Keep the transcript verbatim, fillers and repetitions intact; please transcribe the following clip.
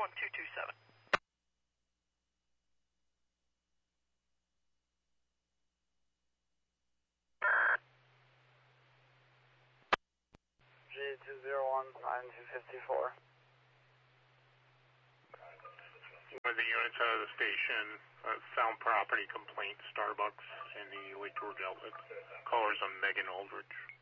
one two two seven. G two zero one nine two five four. One of the units out of the station uh, found property complaint, Starbucks in the Lake George outlet. Callers on Megan Aldrich.